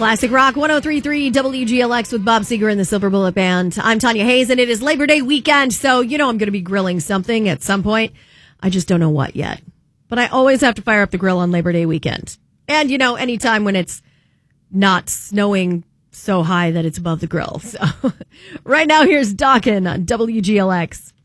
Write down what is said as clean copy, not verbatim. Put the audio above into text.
Classic Rock 103.3 WGLX with Bob Seger and the Silver Bullet Band. I'm Tanya Hayes, and it is Labor Day weekend, so I'm going to be grilling something at some point. I just don't know what yet. But I always have to fire up the grill on Labor Day weekend. And, anytime when it's not snowing so high that it's above the grill. So right now, here's Dawkins on WGLX.